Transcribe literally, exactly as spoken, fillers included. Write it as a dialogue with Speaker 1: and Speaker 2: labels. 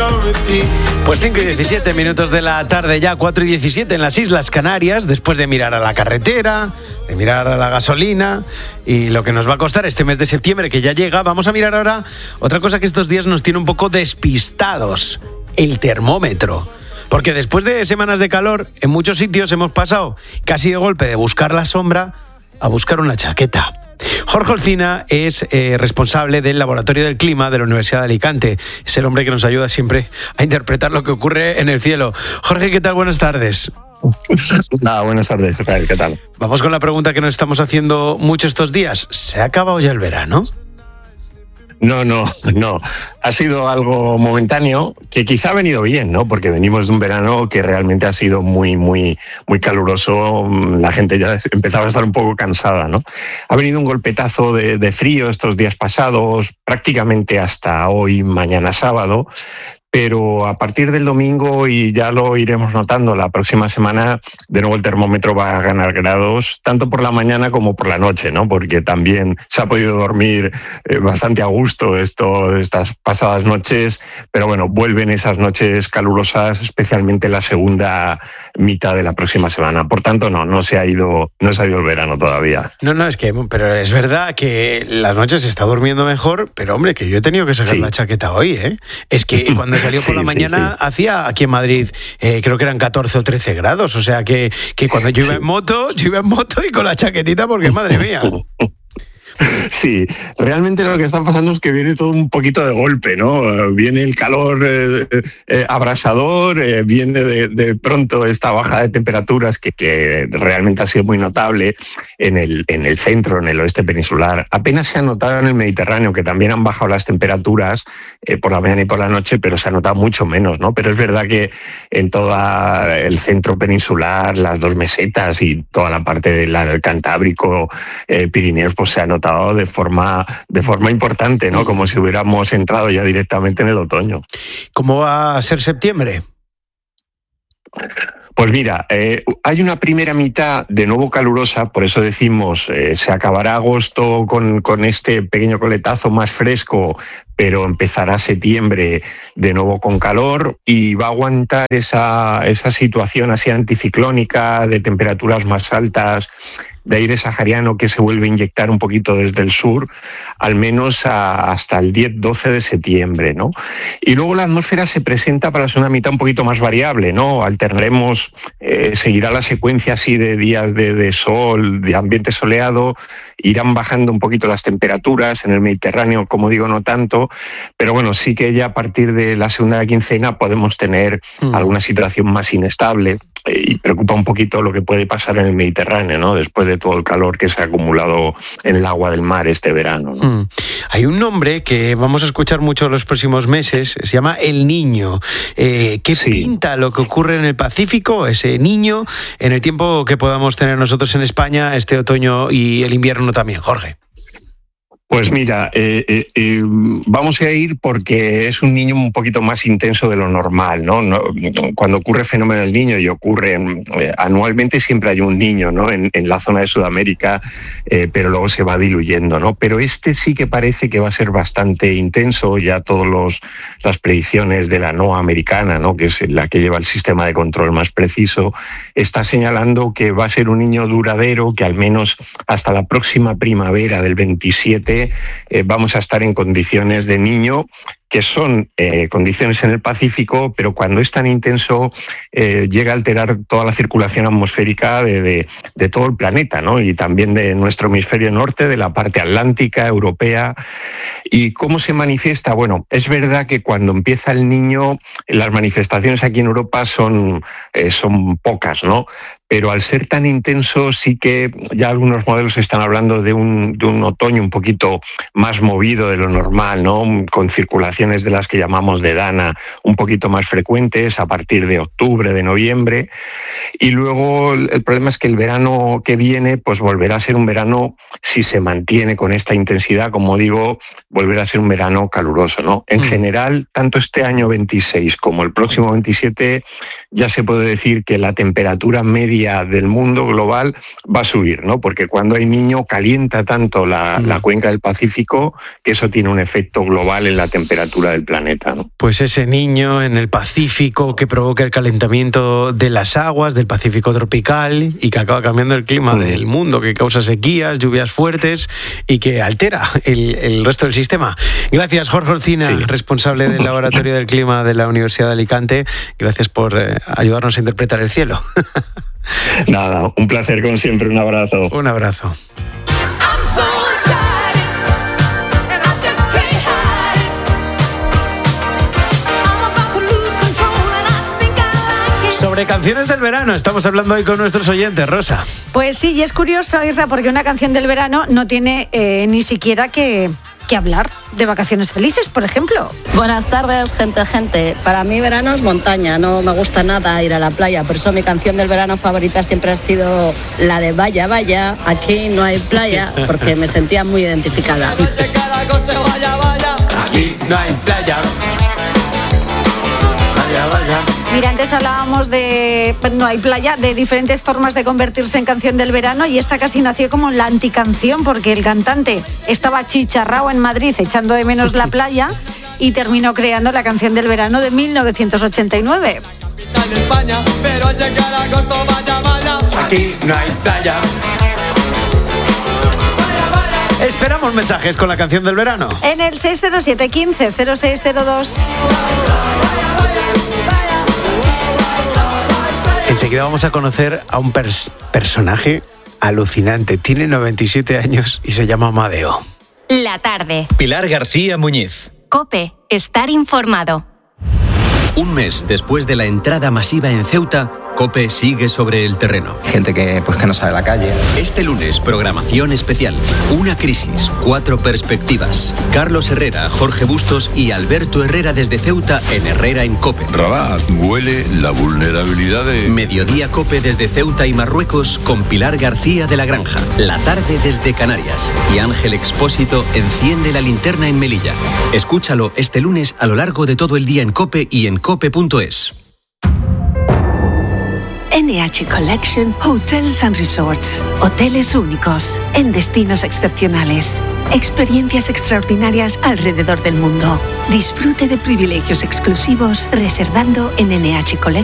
Speaker 1: Pues cinco y diecisiete minutos de la tarde ya, cuatro y diecisiete en las Islas Canarias, después de mirar a la carretera, de mirar a la gasolina y lo que nos va a costar este mes de septiembre que ya llega, vamos a mirar ahora otra cosa que estos días nos tiene un poco despistados, el termómetro. Porque después de semanas de calor, en muchos sitios hemos pasado casi de golpe de buscar la sombra a buscar una chaqueta. Jorge Olcina es eh, responsable del Laboratorio del Clima de la Universidad de Alicante. Es el hombre que nos ayuda siempre a interpretar lo que ocurre en el cielo. Jorge, ¿qué tal? Buenas tardes.
Speaker 2: Nada, buenas tardes, ¿qué tal?
Speaker 1: Vamos con la pregunta que nos estamos haciendo mucho estos días. ¿Se ha acabado ya el verano?
Speaker 2: No, no, no. Ha sido algo momentáneo que quizá ha venido bien, ¿no? Porque venimos de un verano que realmente ha sido muy, muy, muy caluroso. La gente ya empezaba a estar un poco cansada, ¿no? Ha venido un golpetazo de, de frío estos días pasados, prácticamente hasta hoy, mañana sábado. Pero a partir del domingo, y ya lo iremos notando la próxima semana, de nuevo el termómetro va a ganar grados, tanto por la mañana como por la noche, ¿no? Porque también se ha podido dormir eh, bastante a gusto esto, estas pasadas noches, pero bueno, vuelven esas noches calurosas, especialmente la segunda mitad de la próxima semana. Por tanto, no, no se ha ido, no se ha ido el verano todavía.
Speaker 1: No, no, es que, pero es verdad que las noches se está durmiendo mejor, pero hombre, que yo he tenido que sacar sí. la chaqueta hoy, ¿eh? Es que cuando salió por sí, la mañana sí, sí. hacía aquí en Madrid, eh, creo que eran catorce o trece grados, o sea que, que cuando yo iba sí. en moto, yo iba en moto y con la chaquetita porque madre mía.
Speaker 2: Sí, realmente lo que está pasando es que viene todo un poquito de golpe, ¿no? Viene el calor eh, eh, abrasador, eh, viene de, de pronto esta baja de temperaturas que, que realmente ha sido muy notable en el, en el centro, en el oeste peninsular. Apenas se ha notado en el Mediterráneo, que también han bajado las temperaturas eh, por la mañana y por la noche, pero se ha notado mucho menos, ¿no? Pero es verdad que en todo el centro peninsular, las dos mesetas y toda la parte del Cantábrico, eh, Pirineos, pues se ha notado de forma, de forma importante, ¿no? Como si hubiéramos entrado ya directamente en el otoño.
Speaker 1: ¿Cómo va a ser septiembre?
Speaker 2: Pues mira, eh, hay una primera mitad de nuevo calurosa, por eso decimos, eh, se acabará agosto con, con este pequeño coletazo más fresco, pero empezará septiembre de nuevo con calor y va a aguantar esa, esa situación así anticiclónica de temperaturas más altas, de aire sahariano que se vuelve a inyectar un poquito desde el sur, al menos a, hasta el diez doce de septiembre, ¿no? Y luego la atmósfera se presenta para la segunda mitad un poquito más variable, ¿no? Alternaremos, eh, seguirá la secuencia así de días de, de sol, de ambiente soleado, irán bajando un poquito las temperaturas en el Mediterráneo, como digo, no tanto, pero bueno, sí que ya a partir de la segunda quincena podemos tener mm. alguna situación más inestable eh, y preocupa un poquito lo que puede pasar en el Mediterráneo, ¿no? Después de todo el calor que se ha acumulado en el agua del mar este verano, ¿no?
Speaker 1: Mm. Hay un nombre que vamos a escuchar mucho en los próximos meses, se llama El Niño. Eh, ¿Qué sí. pinta lo que ocurre en el Pacífico, ese niño, en el tiempo que podamos tener nosotros en España este otoño y el invierno también, Jorge?
Speaker 2: Pues mira, eh, eh, eh, vamos a ir porque es un niño un poquito más intenso de lo normal, ¿no? no cuando ocurre el fenómeno del niño, y ocurre eh, anualmente, siempre hay un niño, ¿no? En, en la zona de Sudamérica, eh, pero luego se va diluyendo, ¿no? Pero este sí que parece que va a ser bastante intenso, ya todas las predicciones de la NOAA americana, ¿no? Que es la que lleva el sistema de control más preciso, está señalando que va a ser un niño duradero, que al menos hasta la próxima primavera del veintisiete Eh, vamos a estar en condiciones de niño, que son eh, condiciones en el Pacífico, pero cuando es tan intenso eh, llega a alterar toda la circulación atmosférica de, de, de todo el planeta, ¿no? Y también de nuestro hemisferio norte, de la parte atlántica, europea. ¿Y cómo se manifiesta? Bueno, es verdad que cuando empieza el niño, las manifestaciones aquí en Europa son, eh, son pocas, ¿no? Pero al ser tan intenso sí que ya algunos modelos están hablando de un, de un otoño un poquito más movido de lo normal, ¿no? Con circulaciones de las que llamamos de dana un poquito más frecuentes a partir de octubre, de noviembre. Y luego el problema es que el verano que viene pues volverá a ser un verano, si se mantiene con esta intensidad, como digo, volverá a ser un verano caluroso, ¿no? En mm. general, tanto este año veintiséis como el próximo veintisiete, ya se puede decir que la temperatura media del mundo global va a subir, ¿no? Porque cuando hay niño calienta tanto la, mm. la cuenca del Pacífico que eso tiene un efecto global en la temperatura del planeta, ¿no?
Speaker 1: Pues ese niño en el Pacífico que provoca el calentamiento de las aguas del Pacífico tropical y que acaba cambiando el clima mm. del mundo, que causa sequías, lluvias fuertes y que altera el, el resto del sistema. Gracias, Jorge Olcina, sí. responsable del Laboratorio del Clima de la Universidad de Alicante. Gracias por eh, ayudarnos a interpretar el cielo.
Speaker 2: Nada, un placer como siempre, un abrazo.
Speaker 1: Un abrazo. Sobre canciones del verano estamos hablando hoy con nuestros oyentes, Rosa.
Speaker 3: Pues sí, y es curioso, Isra, porque una canción del verano no tiene eh, ni siquiera que, que hablar de vacaciones felices, por ejemplo.
Speaker 4: Buenas tardes, gente, gente. Para mí verano es montaña, no me gusta nada ir a la playa, por eso mi canción del verano favorita siempre ha sido la de Vaya, Vaya, aquí no hay playa, porque me sentía muy identificada.
Speaker 1: Aquí no hay playa. Vaya, vaya.
Speaker 3: Mira, antes hablábamos de no hay playa, de diferentes formas de convertirse en canción del verano, y esta casi nació como la anticanción porque el cantante estaba chicharrao en Madrid echando de menos la playa y terminó creando la canción del verano de mil novecientos ochenta y nueve.
Speaker 1: Aquí no hay playa. Esperamos mensajes con la canción del verano.
Speaker 3: En el seis cero siete, quince, cero seis cero dos.
Speaker 1: Enseguida vamos a conocer a un pers- personaje alucinante. Tiene noventa y siete años y se llama Amadeo.
Speaker 5: La tarde.
Speaker 6: Pilar García Muñiz.
Speaker 5: COPE. Estar informado.
Speaker 6: Un mes después de la entrada masiva en Ceuta, COPE sigue sobre el terreno.
Speaker 7: Gente que, pues, que no sabe la calle.
Speaker 6: Este lunes, programación especial. Una crisis, cuatro perspectivas. Carlos Herrera, Jorge Bustos y Alberto Herrera desde Ceuta en Herrera en COPE.
Speaker 8: Rabat, huele la vulnerabilidad de...
Speaker 6: Mediodía COPE desde Ceuta y Marruecos con Pilar García de la Granja. La tarde desde Canarias. Y Ángel Expósito enciende la linterna en Melilla. Escúchalo este lunes a lo largo de todo el día en COPE y en cope punto es.
Speaker 9: N H Collection Hotels and Resorts. Hoteles únicos, en destinos excepcionales. Experiencias extraordinarias alrededor del mundo. Disfrute de privilegios exclusivos reservando en N H Collection.